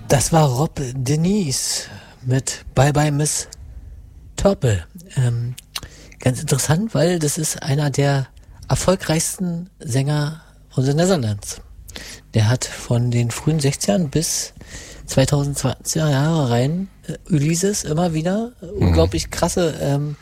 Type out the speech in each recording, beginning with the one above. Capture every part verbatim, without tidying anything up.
Das war Rob Denise mit Bye Bye Miss Topple. Ähm, ganz interessant, weil das ist einer der erfolgreichsten Sänger unseres Netherlands. Der hat von den frühen sechzigern bis zweitausendzwanziger Jahre rein äh, Ulysses immer wieder äh, Mhm. unglaublich krasse ähm,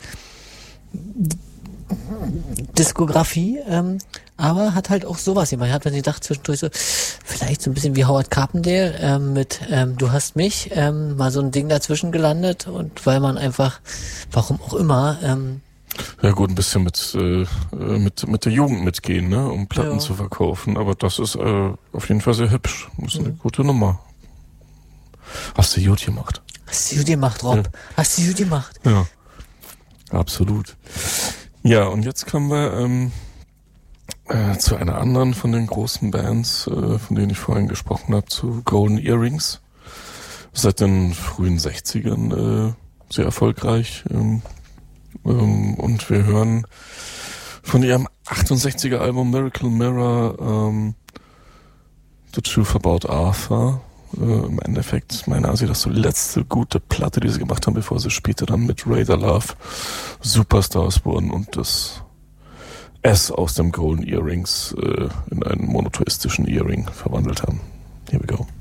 Diskografie, ähm, aber hat halt auch sowas gemacht. Hat man gedacht zwischendurch so, vielleicht so ein bisschen wie Howard Carpendale ähm, mit ähm, Du hast mich, ähm, mal so ein Ding dazwischen gelandet und weil man einfach, warum auch immer, ähm, Ja gut, ein bisschen mit äh, mit mit der Jugend mitgehen, ne, um Platten Ja. zu verkaufen. Aber das ist äh, auf jeden Fall sehr hübsch. Das ist eine gute Nummer. Hast du gut gemacht. hast du gut gemacht, Rob. Ja. Hast du gut gemacht. Ja, absolut. Ja, und jetzt kommen wir ähm, äh, zu einer anderen von den großen Bands, äh, von denen ich vorhin gesprochen habe, zu Golden Earrings. Seit den frühen sechzigern äh, sehr erfolgreich. Ähm, ähm, und wir hören von ihrem achtundsechziger Album Miracle Mirror ähm, The Truth About Arthur. Äh, Im Endeffekt meiner Ansicht das so die letzte gute Platte, die sie gemacht haben, bevor sie später dann mit Radar Love Superstars wurden und das S aus dem Golden Earrings äh, in einen monotheistischen Earring verwandelt haben. Here we go.